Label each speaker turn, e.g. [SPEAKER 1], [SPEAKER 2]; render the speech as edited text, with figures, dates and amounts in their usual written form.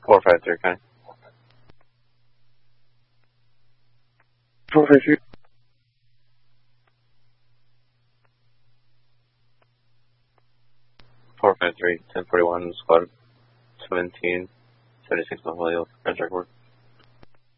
[SPEAKER 1] 453, okay.
[SPEAKER 2] 453.
[SPEAKER 1] 453, 1041, squad 17, 76 Buffalo, contract work.